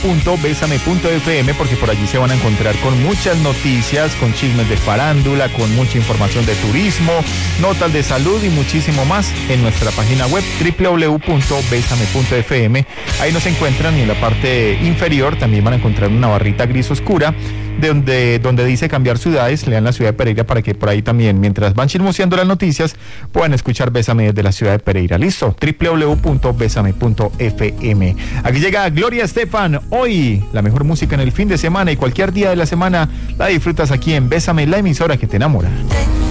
www.besame.fm, porque por allí se van a encontrar con muchas noticias, con chismes de farándula, con mucha información de turismo, notas de salud y muchísimo más en nuestra página web www.besame.fm. Ahí nos encuentran y en la parte inferior también van a encontrar una barrita gris oscura donde dice cambiar ciudades. Lean la ciudad de Pereira para que por ahí también, mientras van chismoseando las noticias, puedan escuchar Bésame desde la ciudad de Pereira. Listo, www.besame.fm. Aquí llega Gloria Estefan. Hoy la mejor música en el fin de semana y cualquier día de la semana la disfrutas aquí en Bésame, la emisora que te enamora.